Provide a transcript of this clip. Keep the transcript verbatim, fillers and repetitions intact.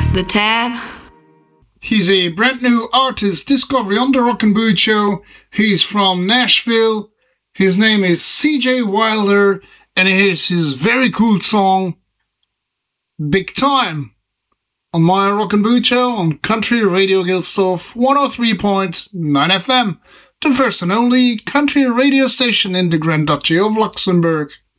The Tab. He's a brand new artist discovery on the Rockin' Boot Show. He's from Nashville. His name is C J Wilder, and here's his very cool song, Big Time, on my Rockin' Boot Show on Country Radio Guild Stuff one oh three point nine F M, the first and only country radio station in the Grand Duchy of Luxembourg.